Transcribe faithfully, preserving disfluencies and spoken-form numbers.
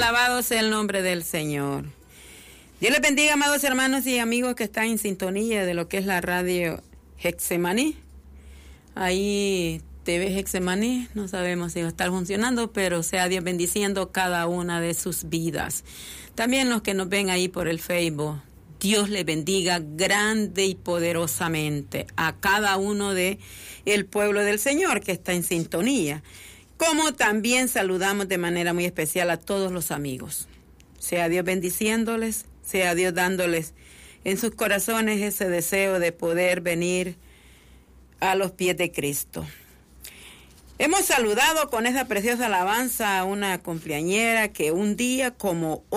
alabado sea el nombre del Señor. Dios les bendiga, amados hermanos y amigos que están en sintonía de lo que es la radio Getsemaní. Ahí T V Getsemaní, no sabemos si va a estar funcionando, pero sea Dios bendiciendo cada una de sus vidas. También los que nos ven ahí por el Facebook, Dios les bendiga grande y poderosamente a cada uno de el pueblo del Señor que está en sintonía. Como también saludamos de manera muy especial a todos los amigos. Sea Dios bendiciéndoles, sea Dios dándoles en sus corazones ese deseo de poder venir a los pies de Cristo. Hemos saludado con esa preciosa alabanza a una cumpleañera que un día como